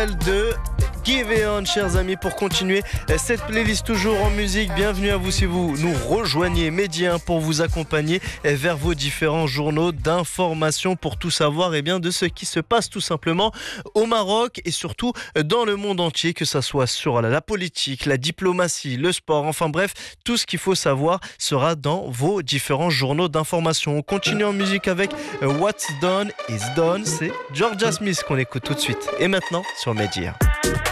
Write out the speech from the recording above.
s'appelle de Give It On, chers amis, pour continuer cette playlist toujours en musique. Bienvenue à vous si vous nous rejoignez. Mehdi 1 pour vous accompagner vers vos différents journaux d'information pour tout savoir de ce qui se passe tout simplement au Maroc et surtout dans le monde entier, que ça soit sur la politique, la diplomatie, le sport, enfin bref, tout ce qu'il faut savoir sera dans vos différents journaux d'information. On continue en musique avec What's Done is Done. C'est Georgia Smith qu'on écoute tout de suite et maintenant sur Mehdi 1.